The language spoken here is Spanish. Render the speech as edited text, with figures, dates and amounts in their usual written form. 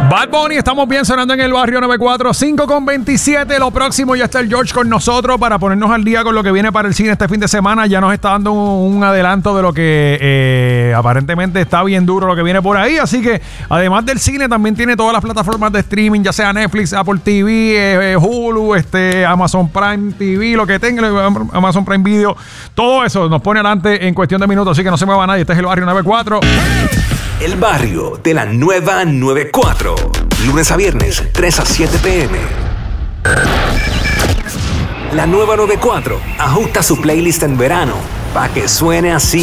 Bad Bunny, estamos bien sonando en el barrio 94, 5:27. Lo próximo, ya está el George con nosotros para ponernos al día con lo que viene para el cine este fin de semana. Ya nos está dando un adelanto de lo que aparentemente está bien duro lo que viene por ahí. Así que además del cine, también tiene todas las plataformas de streaming, ya sea Netflix, Apple TV, Hulu, Amazon Prime TV, lo que tenga, Amazon Prime Video. Todo eso nos pone adelante en cuestión de minutos. Así que no se mueva nadie. Este es el barrio 94. El barrio de la nueva 94. Lunes a viernes, 3 a 7 p.m. La nueva 94 ajusta su playlist en verano para que suene así.